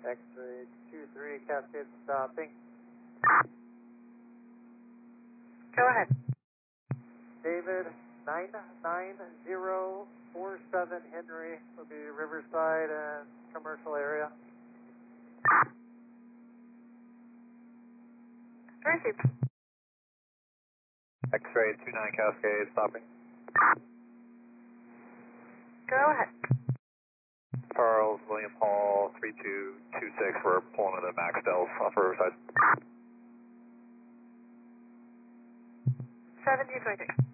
X-ray 23 Cascade stopping. Go ahead. David 99047 Henry will be Riverside and commercial area. Received. X-ray 29 Cascade stopping. Go ahead. Charles William Hall 3226, we're pulling into Max Dells off Riverside. 1723.